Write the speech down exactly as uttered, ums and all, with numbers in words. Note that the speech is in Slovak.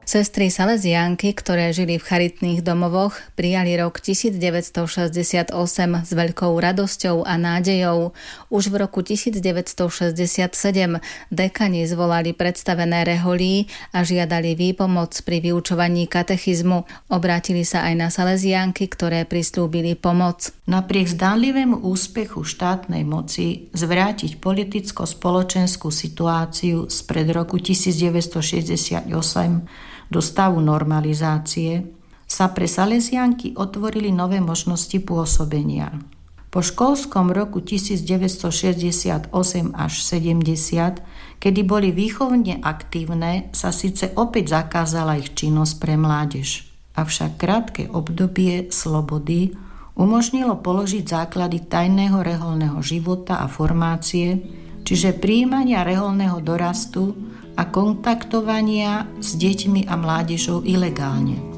Sestry Salesiánky, ktoré žili v charitných domovoch, prijali rok devätnásťstošesťdesiatosem s veľkou radosťou a nádejou. Už v roku devätnásťstošesťdesiatsedem dekani zvolali predstavené reholí a žiadali výpomoc pri vyučovaní katechizmu. Obrátili sa aj na Salesiánky, ktoré prislúbili pomoc. Napriek zdánlivému úspechu štátnej moci zvrátiť politicko-spoločenskú situáciu spred roku devätnásťstošesťdesiatosem do stavu normalizácie, sa pre Salesiánky otvorili nové možnosti pôsobenia. Po školskom roku devätnásťstošesťdesiatosem až sedemdesiat, kedy boli výchovne aktívne, sa síce opäť zakázala ich činnosť pre mládež. Avšak krátke obdobie slobody umožnilo položiť základy tajného reholného života a formácie, čiže prijímania reholného dorastu a kontaktovania s deťmi a mládežou ilegálne.